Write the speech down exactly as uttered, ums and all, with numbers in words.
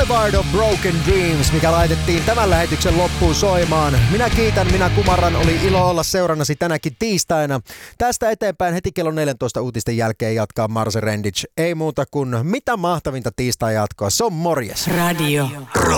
Boulevard of Broken Dreams, mikä laitettiin tämän lähetyksen loppuun soimaan. Minä kiitän, minä kumarran, oli ilo olla seurannasi tänäkin tiistaina. Tästä eteenpäin heti kello neljäntoista uutisten jälkeen jatkaa Marse Rendic. Ei muuta kuin mitä mahtavinta tiistai jatkoa. Se on morjes. Radio.